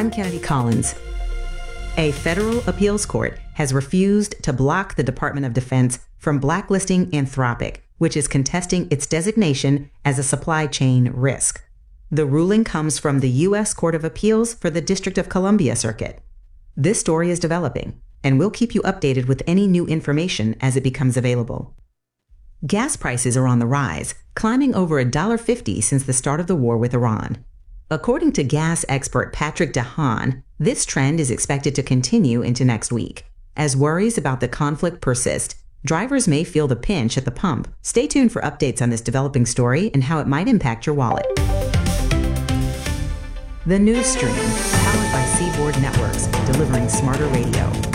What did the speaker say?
I'm Kennedy Collins. A federal appeals court has refused to block the Department of Defense from blacklisting Anthropic, which is contesting its designation as a supply chain risk. The ruling comes from the U.S. Court of Appeals for the District of Columbia Circuit. This story is developing, and we'll keep you updated with any new information as it becomes available. Gas prices are on the rise, climbing over $1.50 since the start of the war with Iran. According to gas expert Patrick DeHaan, this trend is expected to continue into next week. As worries about the conflict persist, drivers may feel the pinch at the pump. Stay tuned for updates on this developing story and how it might impact your wallet. The News Stream, powered by Seaboard Networks, delivering smarter radio.